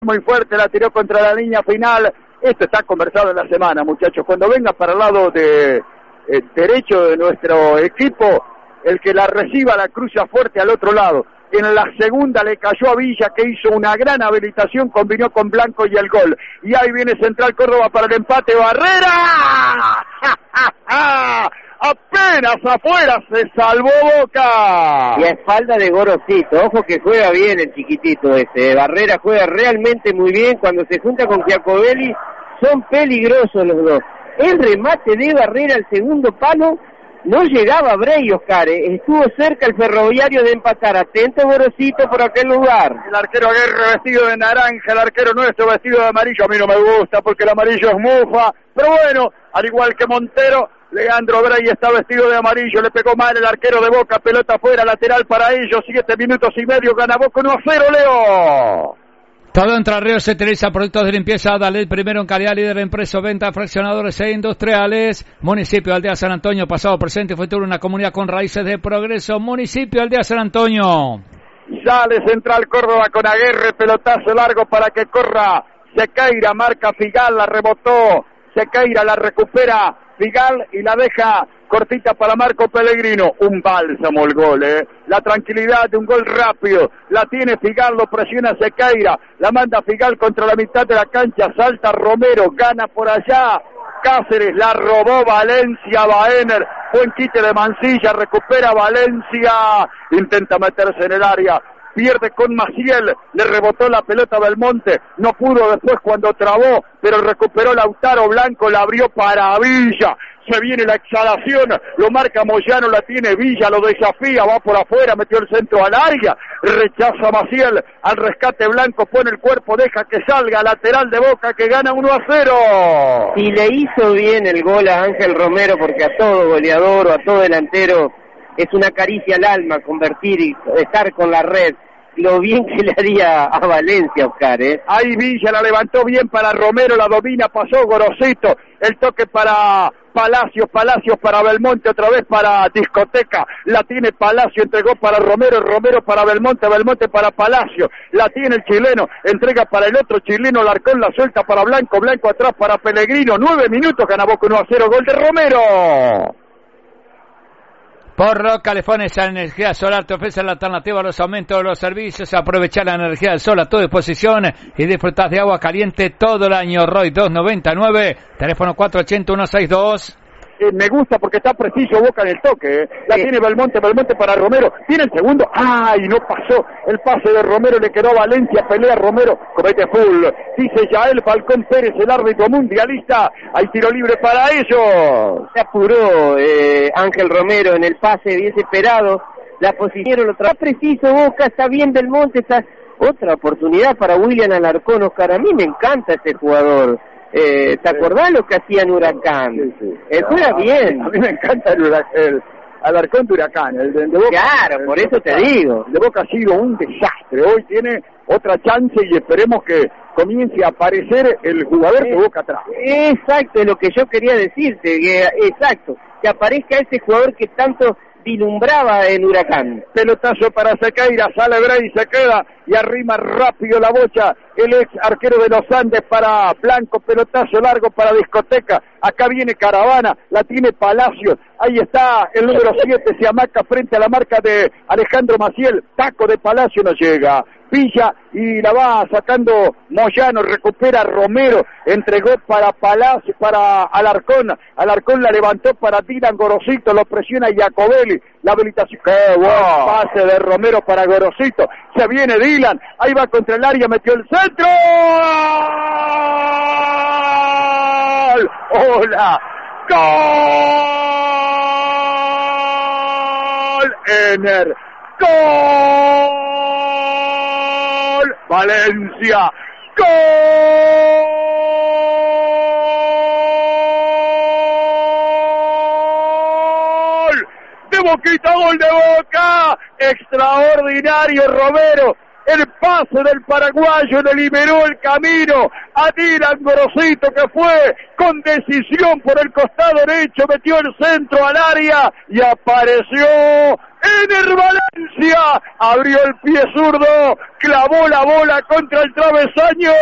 muy fuerte, la tiró contra la línea final. Esto está conversado en la semana, muchachos. Cuando venga para el lado de derecho de nuestro equipo, el que la reciba la cruza fuerte al otro lado. En la segunda le cayó a Villa, que hizo una gran habilitación, combinó con Blanco y el gol. Y ahí viene Central Córdoba para el empate. ¡Barrera! Apenas afuera se salvó Boca. Y a espalda de Gorosito, ojo que juega bien el chiquitito ese. Barrera juega realmente muy bien. Cuando se junta con Giacobelli son peligrosos los dos. El remate de Barrera al segundo palo no llegaba a Bray, Oscar, estuvo cerca el Ferroviario de empatar. Atento Gorosito por aquel lugar. El arquero Aguirre vestido de naranja, el arquero nuestro vestido de amarillo. A mí no me gusta porque el amarillo es mufa, pero bueno, al igual que Montero, Leandro Bray está vestido de amarillo, le pegó mal el arquero de Boca, pelota afuera, lateral para ellos, 7 minutos y medio, gana Boca 1-0, Leo. Todo Entre Ríos se utiliza productos de limpieza Adalid, primero en calidad, líder en precio, venta, fraccionadores e industriales. Municipio Aldea San Antonio, pasado, presente y futuro, una comunidad con raíces de progreso. Municipio Aldea San Antonio. Sale Central Córdoba con Aguirre, pelotazo largo para que corra Sequeira, marca Figal, la rebotó Sequeira, la recupera Figal y la deja cortita para Marco Pellegrino. Un bálsamo el gol, la tranquilidad de un gol rápido, la tiene Figal, lo presiona Sequeira, la manda Figal contra la mitad de la cancha, salta Romero, gana por allá Cáceres, la robó Valencia, Baener, buen quite de Mancilla, recupera Valencia, intenta meterse en el área, pierde con Maciel, le rebotó la pelota a Belmonte, no pudo después cuando trabó, pero recuperó Lautaro Blanco, la abrió para Villa, se viene la exhalación, lo marca Moyano, la tiene Villa, lo desafía, va por afuera, metió el centro al área, rechaza Maciel, al rescate Blanco, pone el cuerpo, deja que salga, lateral de Boca que gana 1-0. Y le hizo bien el gol a Ángel Romero, porque a todo goleador o a todo delantero es una caricia al alma convertir y estar con la red. Lo bien que le haría a Valencia, Oscar, Ahí Villa la levantó bien para Romero, la domina, pasó Gorosito, el toque para Palacios para Belmonte, otra vez para Discoteca, la tiene Palacio, entregó para Romero para Belmonte para Palacio, la tiene el chileno, entrega para el otro chileno, Larcón la suelta para Blanco atrás para Pellegrino, 9 minutos, gana Boca 1-0, gol de Romero. Por Roca le pones a energía solar, te ofrece la alternativa a los aumentos de los servicios, aprovechar la energía del sol a tu disposición y disfrutar de agua caliente todo el año. Roy 299, teléfono 480-162. Me gusta porque está preciso Boca en el toque, la tiene Belmonte para Romero, tiene el segundo, ¡ay! No pasó, el pase de Romero le quedó a Valencia, pelea Romero, comete full, dice Yael Falcón Pérez, el árbitro mundialista, hay tiro libre para ellos. Se apuró Ángel Romero en el pase, bien esperado, la posición lo trae preciso Boca, está bien Belmonte, está otra oportunidad para William Alarcón, Oscar, a mí me encanta este jugador. ¿Te acordás lo que hacía en Huracán? Sí. Juega bien. A mí me encanta el Alarcón de Huracán, el de Boca. Claro, por eso te digo. El de Boca ha sido un desastre. Hoy tiene otra chance y esperemos que comience a aparecer el jugador de Boca atrás. Exacto, es lo que yo quería decirte. Exacto, que aparezca ese jugador que tanto vislumbraba en Huracán. Pelotazo para Sequeira, sale Bray, se queda y arrima rápido la bocha, el ex arquero de los Andes para Blanco, pelotazo largo para Discoteca, acá viene Caravana, la tiene Palacios, ahí está el número 7, se amaca frente a la marca de Alejandro Maciel, taco de Palacio, no llega, Villa y la va sacando Moyano, recupera Romero, entregó para Palacio, para Alarcón la levantó para Dylan Gorosito, lo presiona Giacobelli, la habilitación, ¡qué buen pase de Romero para Gorosito! Se viene Dylan, ahí va contra el área, metió el centro, ¡gol! ¡Hola! ¡Gol! Ener, ¡gol! Valencia, ¡gol! Boquita, gol de Boca, extraordinario Romero, el pase del paraguayo le liberó el camino a Dylan Gorosito, que fue con decisión por el costado derecho, metió el centro al área y apareció Ener Valencia abrió el pie zurdo, clavó la bola contra el travesaño.